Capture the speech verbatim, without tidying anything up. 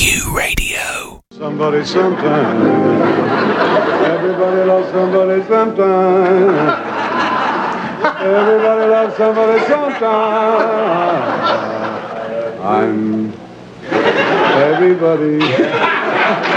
Q Radio. Somebody sometime. Everybody loves somebody sometime. Everybody loves somebody sometime. I'm everybody.